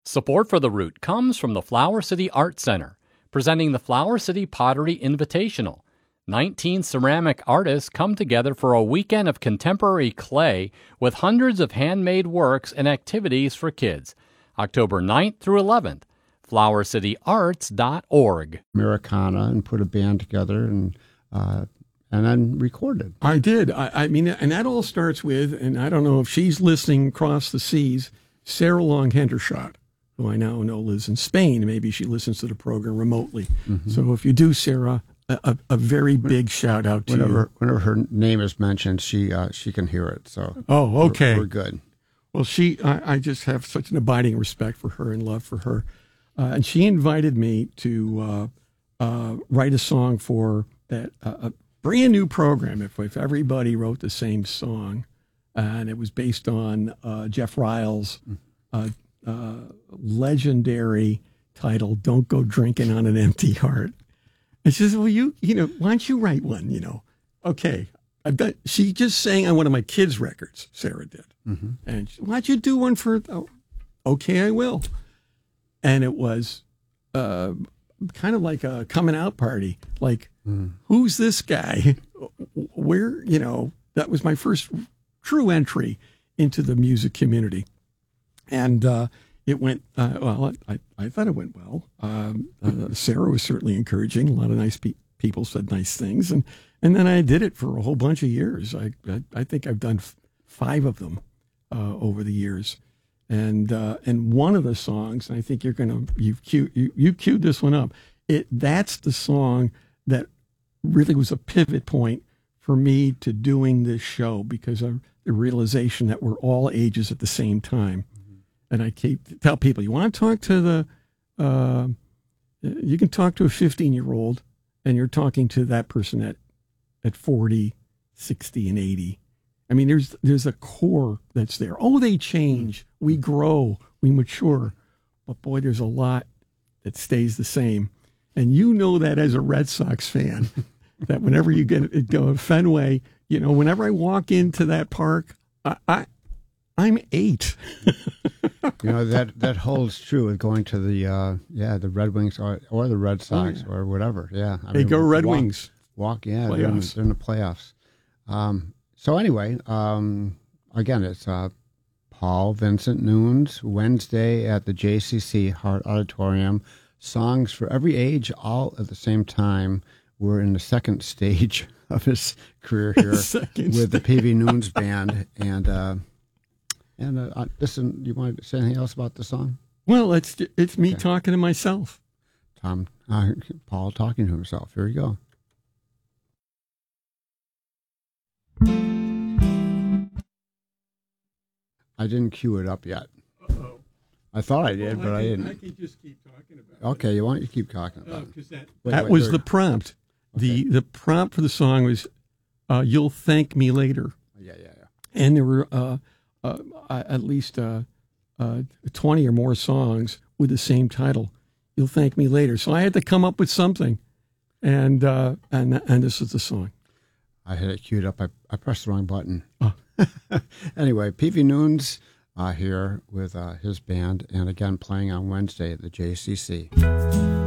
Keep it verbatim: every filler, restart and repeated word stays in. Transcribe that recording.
Support for The Root comes from the Flower City Art Center, presenting the Flower City Pottery Invitational. nineteen ceramic artists come together for a weekend of contemporary clay with hundreds of handmade works and activities for kids. October ninth through eleventh, flower city arts dot org. Americana and put a band together and uh, and then recorded. I did. I, I mean, and that all starts with, and I don't know if she's listening across the seas, Sarah Long Hendershot, who I now know lives in Spain. Maybe she listens to the program remotely. Mm-hmm. So if you do, Sarah, a, a very big shout out to whenever, you. Whenever her name is mentioned, she uh, she can hear it. So oh, okay, we're, we're good. Well, she, I, I just have such an abiding respect for her and love for her, uh, and she invited me to uh, uh, write a song for that uh, a brand new program. If if everybody wrote the same song, uh, and it was based on uh, Jeff Riles' uh, uh, legendary title, "Don't Go Drinking on an Empty Heart." And she says, "Well, you, you know, why don't you write one? You know, okay." I bet she just sang on one of my kids' records. Sarah did, mm-hmm. and she, why don't you do one for? Oh, okay, I will. And it was uh, kind of like a coming out party. Like, mm. who's this guy? Where, you know, that was my first true entry into the music community, and uh, it went uh, well. I I thought it went well. Um, uh, Sarah was certainly encouraging. A lot of nice pe- people said nice things, and. And then I did it for a whole bunch of years. I I, I think I've done f- five of them uh, over the years, and uh, and one of the songs, and I think you're gonna you cue you you queued this one up. It that's the song that really was a pivot point for me to doing this show because of the realization that we're all ages at the same time, mm-hmm. and I keep tell people you want to talk to the, uh, you can talk to a fifteen year old, and you're talking to that person at. At forty, sixty, and eighty. I mean, there's there's a core that's there. Oh, they change. We grow. We mature. But, boy, there's a lot that stays the same. And you know that as a Red Sox fan, that whenever you get go to Fenway, you know, whenever I walk into that park, I, I, I'm eight. You know, that, that holds true with going to the, uh, yeah, the Red Wings or, or the Red Sox oh, yeah. or whatever. Yeah. I they mean, go Red walk, Wings. Walk, yeah, they're in, they're in the playoffs. Um, so anyway, um, again, it's uh, Paul Vincent Nunes, Wednesday at the J C C Hart Auditorium. Songs for every age, all at the same time. We're in the second stage of his career here with the P V Nunes Band. And uh, and uh, listen, you want to say anything else about the song? Well, it's it's me okay. talking to myself. Tom, uh, Paul talking to himself. Here you go. I didn't cue it up yet. Uh-oh. I thought I did, well, but I, can, I didn't. I can just keep talking about it. Okay, why don't you keep talking about uh, it? That, wait, that wait, was wait. the prompt. Okay. The the prompt for the song was, uh, "You'll thank me later." Yeah, yeah, yeah. And there were uh, uh, at least uh, uh, twenty or more songs with the same title, "You'll thank me later." So I had to come up with something, and uh, and and this is the song. I had it queued up. I, I pressed the wrong button. Oh. Anyway, P V Nunes uh, here with uh, his band, and again playing on Wednesday at the J C C.